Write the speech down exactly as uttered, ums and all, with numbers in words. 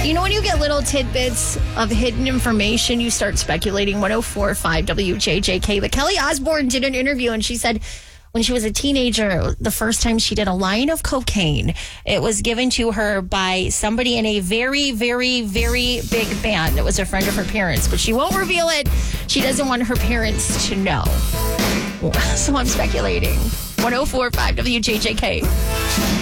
You know when you get little tidbits of hidden information, you start speculating. one oh four point five W J J K. But Kelly Osbourne did an interview and she said when she was a teenager, the first time she did a line of cocaine, it was given to her by somebody in a very, very, very big band. It was a friend of her parents, but she won't reveal it. She doesn't want her parents to know. So I'm speculating. one oh four point five W J J K.